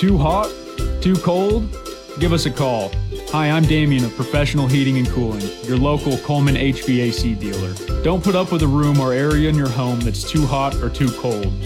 Too hot? Too cold? Give us a call. Hi, I'm Damien of Professional Heating and Cooling, your local Coleman HVAC dealer. Don't put up with a room or area in your home that's too hot or too cold.